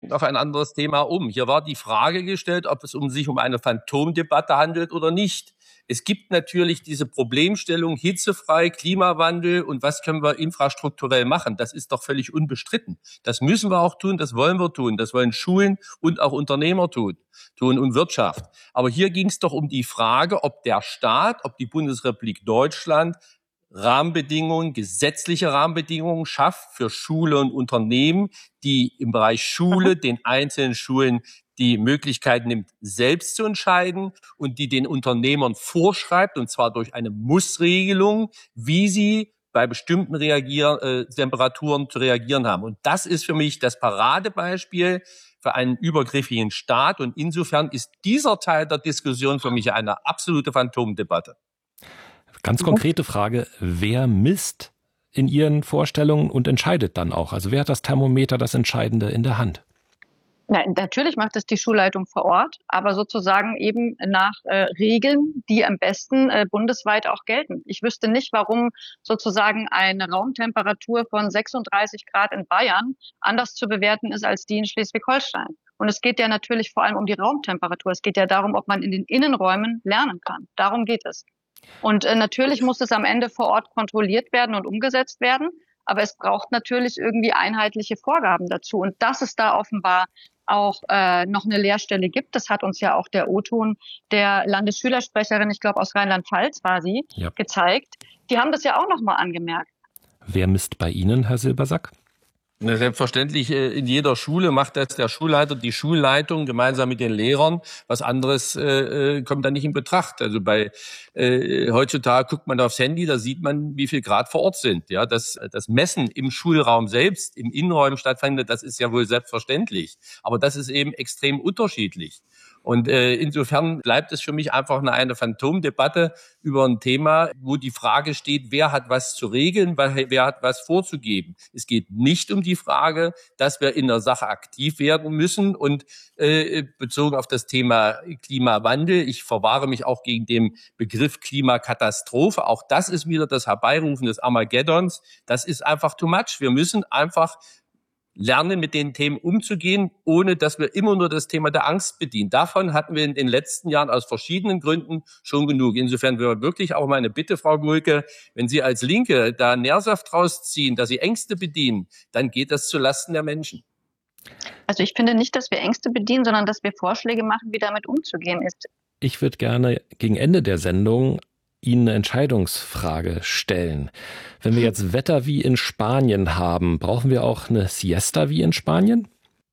auf ein anderes Thema um. Hier war die Frage gestellt, ob es sich um eine Phantomdebatte handelt oder nicht. Es gibt natürlich diese Problemstellung hitzefrei, Klimawandel und was können wir infrastrukturell machen. Das ist doch völlig unbestritten. Das müssen wir auch tun, das wollen wir tun. Das wollen Schulen und auch Unternehmer tun und Wirtschaft. Aber hier ging es doch um die Frage, ob der Staat, ob die Bundesrepublik Deutschland Rahmenbedingungen, gesetzliche Rahmenbedingungen schafft für Schule und Unternehmen, die im Bereich Schule den einzelnen Schulen die Möglichkeit nimmt, selbst zu entscheiden und die den Unternehmern vorschreibt, und zwar durch eine Mussregelung, wie sie bei bestimmten Temperaturen zu reagieren haben. Und das ist für mich das Paradebeispiel für einen übergriffigen Staat. Und insofern ist dieser Teil der Diskussion für mich eine absolute Phantomdebatte. Ganz konkrete Frage, wer misst in Ihren Vorstellungen und entscheidet dann auch? Also wer hat das Thermometer, das Entscheidende in der Hand? Nein, natürlich macht es die Schulleitung vor Ort, aber sozusagen eben nach Regeln, die am besten bundesweit auch gelten. Ich wüsste nicht, warum sozusagen eine Raumtemperatur von 36 Grad in Bayern anders zu bewerten ist als die in Schleswig-Holstein. Und es geht ja natürlich vor allem um die Raumtemperatur. Es geht ja darum, ob man in den Innenräumen lernen kann. Darum geht es. Und natürlich muss es am Ende vor Ort kontrolliert werden und umgesetzt werden. Aber es braucht natürlich irgendwie einheitliche Vorgaben dazu. Und dass es da offenbar auch noch eine Leerstelle gibt, das hat uns ja auch der O-Ton der Landesschülersprecherin, ich glaube aus Rheinland-Pfalz war sie, gezeigt. Die haben das ja auch noch mal angemerkt. Wer misst bei Ihnen, Herr Silbersack? Selbstverständlich, in jeder Schule macht das der Schulleiter, die Schulleitung gemeinsam mit den Lehrern. Was anderes kommt da nicht in Betracht. Also heutzutage guckt man aufs Handy, da sieht man, wie viel Grad vor Ort sind. Ja, das Messen im Schulraum selbst, im Innenräumen stattfindet, das ist ja wohl selbstverständlich. Aber das ist eben extrem unterschiedlich. Und insofern bleibt es für mich einfach eine Phantomdebatte über ein Thema, wo die Frage steht, wer hat was zu regeln, wer hat was vorzugeben. Es geht nicht um die Frage, dass wir in der Sache aktiv werden müssen. Und bezogen auf das Thema Klimawandel, ich verwahre mich auch gegen den Begriff Klimakatastrophe. Auch das ist wieder das Herbeirufen des Armageddons. Das ist einfach too much. Wir müssen einfach lernen, mit den Themen umzugehen, ohne dass wir immer nur das Thema der Angst bedienen. Davon hatten wir in den letzten Jahren aus verschiedenen Gründen schon genug. Insofern wäre wirklich auch meine Bitte, Frau Gulke, wenn Sie als Linke da Nährsaft rausziehen, dass Sie Ängste bedienen, dann geht das zulasten der Menschen. Also ich finde nicht, dass wir Ängste bedienen, sondern dass wir Vorschläge machen, wie damit umzugehen ist. Ich würde gerne gegen Ende der Sendung Ihnen eine Entscheidungsfrage stellen. Wenn wir jetzt Wetter wie in Spanien haben, brauchen wir auch eine Siesta wie in Spanien?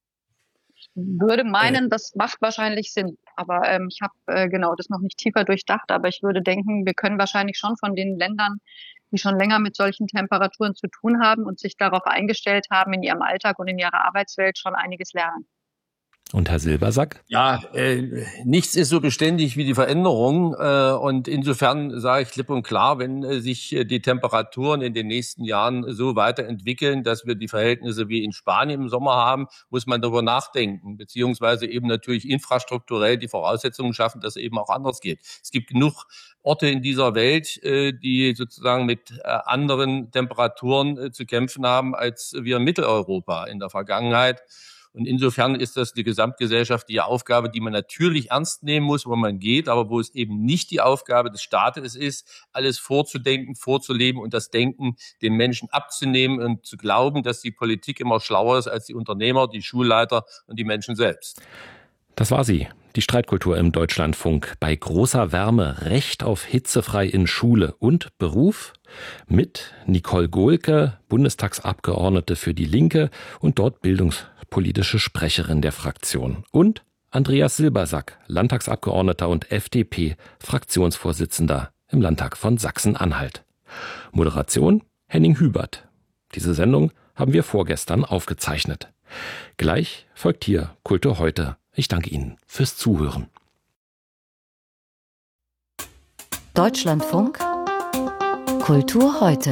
Ich würde meinen, das macht wahrscheinlich Sinn. Aber ich habe das noch nicht tiefer durchdacht. Aber ich würde denken, wir können wahrscheinlich schon von den Ländern, die schon länger mit solchen Temperaturen zu tun haben und sich darauf eingestellt haben, in ihrem Alltag und in ihrer Arbeitswelt schon einiges lernen. Und Herr Silbersack? Ja, nichts ist so beständig wie die Veränderung. Und insofern sage ich klipp und klar, wenn sich die Temperaturen in den nächsten Jahren so weiterentwickeln, dass wir die Verhältnisse wie in Spanien im Sommer haben, muss man darüber nachdenken, beziehungsweise eben natürlich infrastrukturell die Voraussetzungen schaffen, dass es eben auch anders geht. Es gibt genug Orte in dieser Welt, die sozusagen mit anderen Temperaturen zu kämpfen haben, als wir in Mitteleuropa in der Vergangenheit. Und insofern ist das die gesamtgesellschaftliche Aufgabe, die man natürlich ernst nehmen muss, wo man geht, aber wo es eben nicht die Aufgabe des Staates ist, alles vorzudenken, vorzuleben und das Denken den Menschen abzunehmen und zu glauben, dass die Politik immer schlauer ist als die Unternehmer, die Schulleiter und die Menschen selbst. Das war sie, die Streitkultur im Deutschlandfunk. Bei großer Wärme Recht auf hitzefrei in Schule und Beruf mit Nicole Gohlke, Bundestagsabgeordnete für die Linke und dort bildungspolitische Sprecherin der Fraktion. Und Andreas Silbersack, Landtagsabgeordneter und FDP-Fraktionsvorsitzender im Landtag von Sachsen-Anhalt. Moderation Henning Hübert. Diese Sendung haben wir vorgestern aufgezeichnet. Gleich folgt hier Kultur heute. Ich danke Ihnen fürs Zuhören. Deutschlandfunk Kultur heute.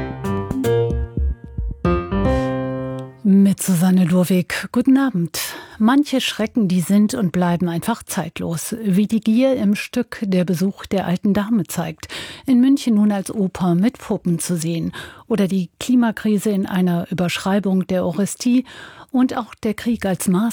Mit Susanne Lurwig. Guten Abend. Manche Schrecken, die sind und bleiben einfach zeitlos. Wie die Gier im Stück Der Besuch der alten Dame zeigt. In München nun als Oper mit Puppen zu sehen. Oder die Klimakrise in einer Überschreibung der Orestie. Und auch der Krieg als Maßnahme